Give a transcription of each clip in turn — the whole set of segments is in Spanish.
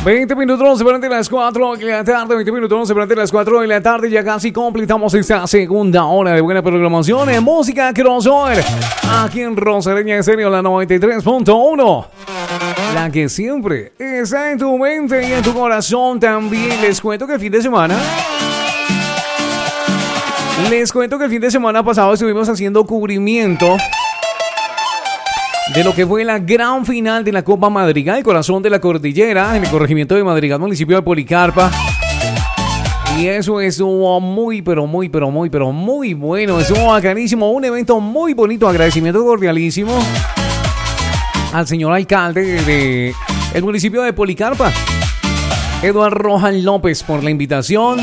20 minutos durante las 4 de la tarde, 20 minutos durante las 4 de la tarde. Ya casi completamos esta segunda hora de buena programación en música crossover. Aquí en Rosareña Estéreo, la 93.1. La que siempre está en tu mente y en tu corazón también. Les cuento que el fin de semana pasado estuvimos haciendo cubrimiento de lo que fue la gran final de la Copa Madrigal, el corazón de la cordillera, en el corregimiento de Madrigal, municipio de Policarpa. Y eso estuvo muy bueno. Estuvo bacanísimo, un evento muy bonito. Agradecimiento cordialísimo al señor alcalde del municipio de Policarpa, Eduardo Rojas López, por la invitación.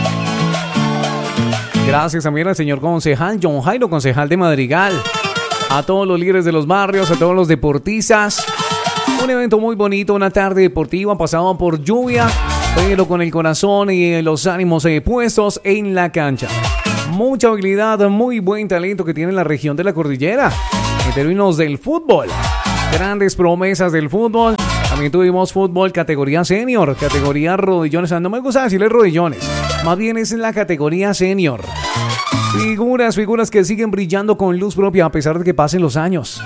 Gracias también al señor concejal John Jairo, concejal de Madrigal. A todos los líderes de los barrios, a todos los deportistas. Un evento muy bonito, una tarde deportiva pasado por lluvia, pero con el corazón y los ánimos puestos en la cancha. Mucha habilidad, muy buen talento que tiene la región de la cordillera en términos del fútbol. Grandes promesas del fútbol. También tuvimos fútbol categoría senior, categoría rodillones. No me gusta decirle rodillones, más bien es en la categoría senior. Figuras que siguen brillando con luz propia a pesar de que pasen los años.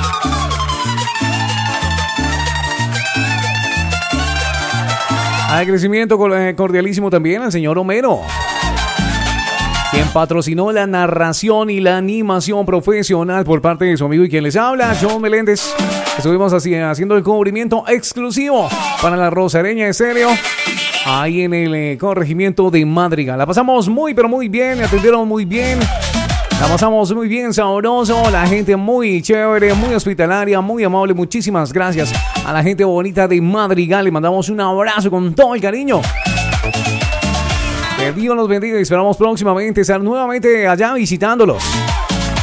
Agradecimiento cordialísimo también al señor Homero, quien patrocinó la narración y la animación profesional por parte de su amigo y quien les habla, John Meléndez. Estuvimos haciendo el cubrimiento exclusivo para la Rosareña Estéreo, ahí en el corregimiento de Madrigal. La pasamos muy bien, me atendieron muy bien. La pasamos muy bien, sabroso. La gente muy chévere, muy hospitalaria, muy amable. Muchísimas gracias a la gente bonita de Madrigal. Le mandamos un abrazo con todo el cariño. Que Dios los bendiga y esperamos próximamente estar nuevamente allá visitándolos.